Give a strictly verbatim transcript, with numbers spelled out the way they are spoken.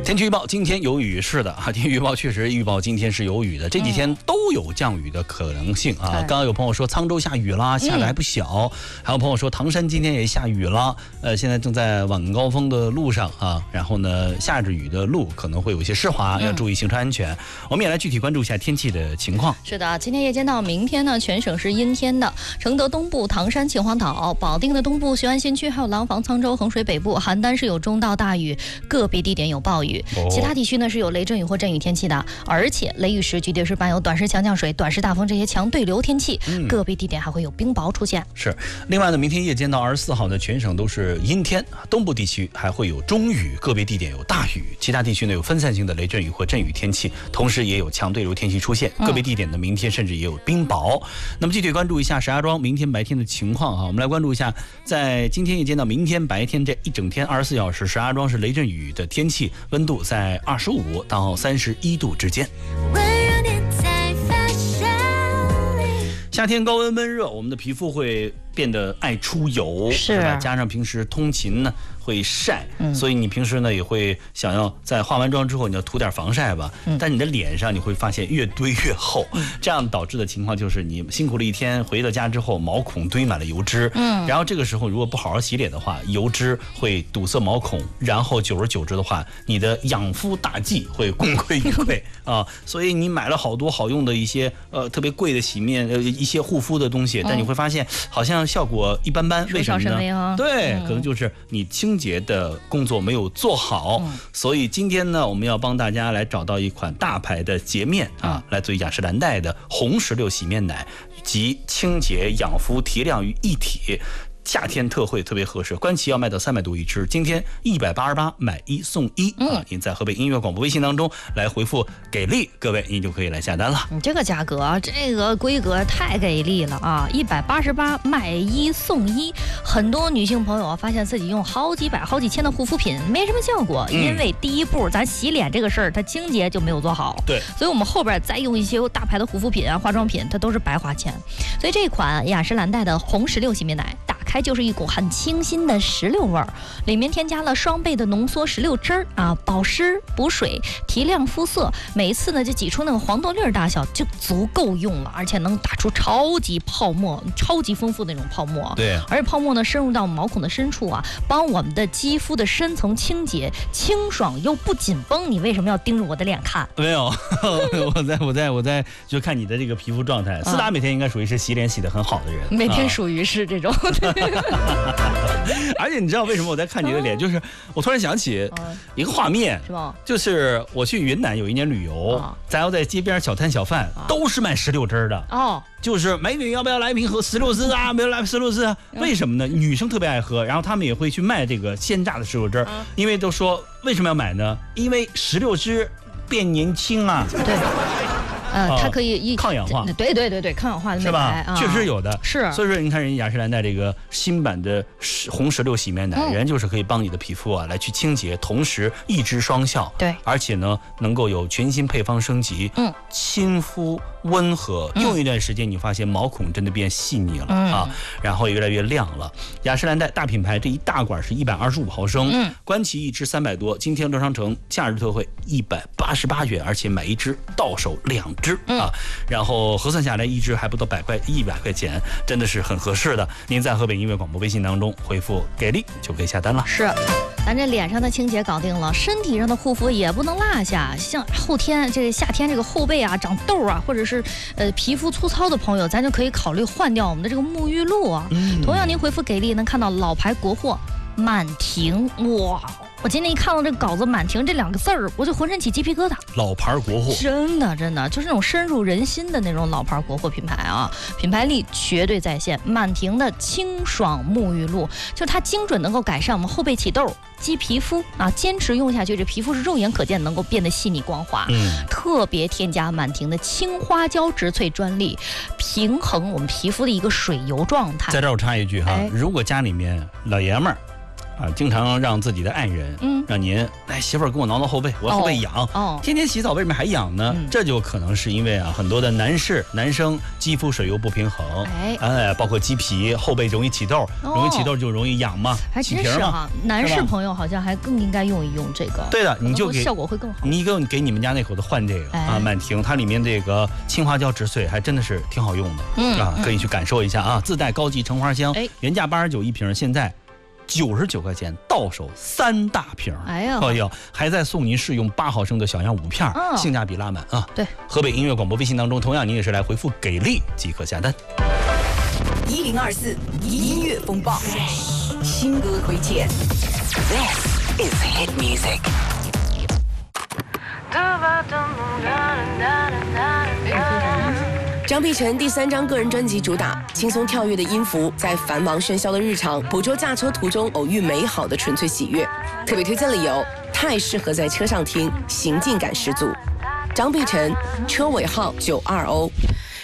天气预报，今天有雨，是的啊，天气预报确实预报今天是有雨的，这几天都有降雨的可能性啊。刚刚有朋友说沧州下雨啦，下的还不小，还有朋友说唐山今天也下雨了，呃，现在正在晚高峰的路上啊，然后呢，下着雨的路可能会有一些湿滑，要注意行车安全。我们也来具体关注一下天气的情况。 是的，今天夜间到明天呢，全省是阴天的，承德东部、唐山、秦皇岛、保定的东部、雄安新区，还有廊坊、沧州、衡水北部、邯郸是有中到大雨，个别地点有暴雨。其他地区呢是有雷阵雨或阵雨天气的，而且雷雨时绝对是伴有短时强降水、短时大风这些强对流天气，嗯、个别地点还会有冰雹出现。 是，另外呢，明天夜间到二十四号呢，全省都是阴天，东部地区还会有中雨，个别地点有大雨，其他地区呢有分散性的雷阵雨或阵雨天气，同时也有强对流天气出现，个别地点呢明天甚至也有冰雹。嗯、那么具体关注一下石家庄明天白天的情况啊，我们来关注一下，在今天夜间到明天白天这一整天二十四小时，石家庄是雷阵雨的天气，温度在在二十五到三十一度之间。夏天高温闷热，我们的皮肤会变得爱出油，是吧？加上平时通勤呢会晒，嗯、所以你平时呢也会想要在化完妆之后你要涂点防晒吧，嗯、但你的脸上你会发现越堆越厚，嗯、这样导致的情况就是你辛苦了一天回到家之后毛孔堆满了油脂，嗯，然后这个时候如果不好好洗脸的话，油脂会堵塞毛孔，然后久而久之的话，你的养肤大计会功亏一篑啊！所以你买了好多好用的一些呃特别贵的洗面呃一些护肤的东西，但你会发现好像效果一般般，为什么呢？对，嗯、可能就是你清洁的工作没有做好。嗯、所以今天呢，我们要帮大家来找到一款大牌的洁面啊，嗯、来自于雅诗兰黛的红石榴洗面奶，集清洁、养肤、提亮于一体。夏天特惠特别合适，官旗要卖到三百多一支，今天一百八十八买一送一、嗯、啊！您在河北音乐广播微信当中来回复给力，各位您就可以来下单了。 你这个价格，这个规格太给力了啊！一百八十八买一送一，很多女性朋友啊，发现自己用好几百、好几千的护肤品没什么效果，嗯、因为第一步咱洗脸这个事儿，它清洁就没有做好。 对， 所以我们后边再用一些大牌的护肤品啊、化妆品，它都是白花钱。所以这款雅诗兰黛的红石榴洗面奶，打开就是一股很清新的石榴味儿，里面添加了双倍的浓缩石榴汁儿啊，保湿补水提亮肤色，每一次呢就挤出那个黄豆粒儿大小就足够用了，而且能打出超级泡沫，超级丰富的那种泡沫。 对， 而且泡沫呢深入到毛孔的深处啊，帮我们的肌肤的深层清洁，清爽又不紧绷。你为什么要盯着我的脸看？ 没有，我在我在我在就看你的这个皮肤状态。四达每天应该属于是洗脸洗得很好的人， 每天属于是这种。 而且你知道为什么我在看你的脸？就是我突然想起一个画面，是吧？就是我去云南有一年旅游，咱要在街边小摊小贩都是卖石榴汁的哦，就是美女要不要来一瓶喝石榴汁啊？没有来石榴汁啊？为什么呢？女生特别爱喝，然后他们也会去卖这个鲜榨的石榴汁，因为都说为什么要买呢？因为石榴汁变年轻啊。对。 呃，它可以一抗氧化， 对对对对，抗氧化的是吧？啊、确实有的， 是。 所以说，你看人家雅诗兰黛这个新版的红石榴洗面奶，嗯、人家就是可以帮你的皮肤啊来去清洁，同时一支双效。对，而且呢，能够有全新配方升级，嗯，亲肤温和，嗯、用一段时间，你发现毛孔真的变细腻了、嗯、啊，然后越来越亮了。雅诗兰黛大品牌这一大管是一百二十五毫升，嗯，官旗一支三百多，今天乐商城假日特惠一百八十八元，而且买一支到手两支。嗯、啊，然后核算下来一支还不到百块，一百块钱，真的是很合适的。您在河北音乐广播微信当中回复“给力”就可以下单了。 是，咱这脸上的清洁搞定了，身体上的护肤也不能落下。像后天这个夏天这个后背啊长痘啊，或者是呃皮肤粗糙的朋友，咱就可以考虑换掉我们的这个沐浴露啊。嗯、同样，您回复“给力”能看到老牌国货满婷，哇！我今天一看到这稿子“满婷”这两个字儿，我就浑身起鸡皮疙瘩。 老牌国货， 真的真的就是那种深入人心的那种老牌国货品牌啊，品牌力绝对在线。满婷的清爽沐浴露，就是它精准能够改善我们后背起痘、肌皮肤啊，坚持用下去，这皮肤是肉眼可见能够变得细腻光滑。嗯，特别添加满婷的青花椒植萃专利，平衡我们皮肤的一个水油状态。 在这儿我插一句哈，哎、如果家里面老爷们儿啊，经常让自己的爱人，嗯，让您来媳妇儿给我挠挠后背，我后背痒，哦，天天洗澡为什么还痒呢？嗯、这就可能是因为啊，很多的男士、男生肌肤水油不平衡，哎，哎，包括鸡皮、后背容易起痘，哦、容易起痘就容易痒嘛， 还真是哈。男士朋友好像还更应该用一用这个， 对的，你就给效果会更好。 你给给你们家那口子换这个、哎、啊，曼婷，它里面这个青花椒植萃还真的是挺好用的，嗯啊，可以去感受一下啊，自带高级橙花香，哎，原价八十九一瓶，现在九十九块钱到手三大瓶，哎呀，哎呦，还在送您试用八毫升的小样五片，嗯、性价比拉满啊！ 对， 河北音乐广播微信当中，同样您也是来回复给力即可下单。 一零二四音乐风暴，新歌推荐。This is hit music。张碧晨第三张个人专辑主打，轻松跳跃的音符，在繁忙喧嚣的日常，捕捉驾车途中偶遇美好的纯粹喜悦。特别推荐理由，太适合在车上听，行进感十足。张碧晨，车尾号九二 O。